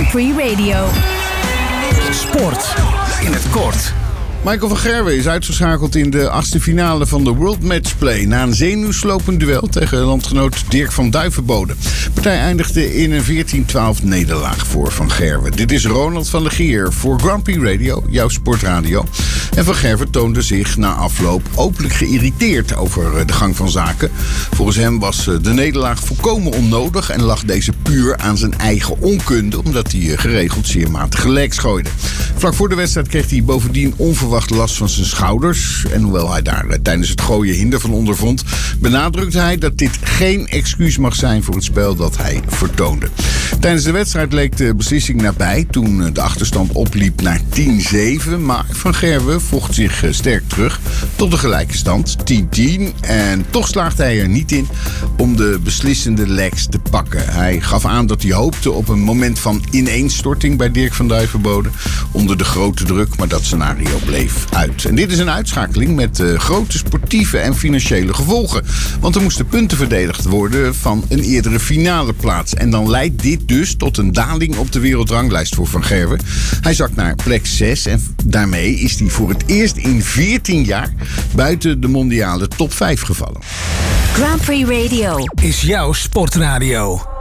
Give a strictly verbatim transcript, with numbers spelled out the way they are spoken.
Prix Radio. Sport in het kort. Michael van Gerwen is uitgeschakeld in de achtste finale van de World Matchplay na een zenuwslopend duel tegen landgenoot Dirk van Duivenbode. De partij eindigde in een veertien twaalf nederlaag voor Van Gerwen. Dit is Ronald van der Gier voor Grand Prix Radio, jouw sportradio. En Van Gerwen toonde zich na afloop openlijk geïrriteerd over de gang van zaken. Volgens hem was de nederlaag volkomen onnodig en lag deze puur aan zijn eigen onkunde, omdat hij geregeld zeer matige legs gooide. Vlak voor de wedstrijd kreeg hij bovendien onverwacht last van zijn schouders. En hoewel hij daar tijdens het gooien hinder van ondervond, benadrukte hij dat dit geen excuus mag zijn voor het spel dat hij vertoonde. Tijdens de wedstrijd leek de beslissing nabij toen de achterstand opliep naar tien zeven. Maar Van Gerwen vocht zich sterk terug tot de gelijke stand, tien tien. En toch slaagde hij er niet in om de beslissende legs te pakken. Hij gaf aan dat hij hoopte op een moment van ineenstorting bij Dirk van Duivenbode onder de grote druk, maar dat scenario bleef uit. En dit is een uitschakeling met uh, grote sportieve en financiële gevolgen. Want er moesten punten verdedigd worden van een eerdere finale plaats. En dan leidt dit dus tot een daling op de wereldranglijst voor Van Gerwen. Hij zakt naar plek zes en daarmee is hij voor het eerst in veertien jaar buiten de mondiale top vijf gevallen. Grand Prix Radio Is jouw sportradio.